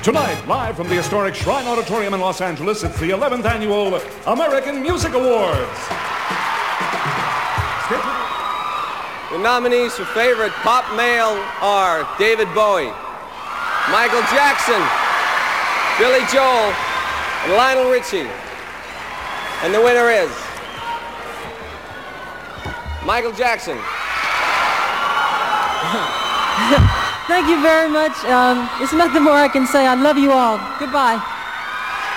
Tonight, live from the historic Shrine Auditorium in Los Angeles, it's the 11th Annual American Music Awards. The nominees for favorite pop male are David Bowie, Michael Jackson, Billy Joel, and Lionel Richie. And the winner is Michael Jackson. Thank you very much. There's nothing more I can say. I love you all. Goodbye.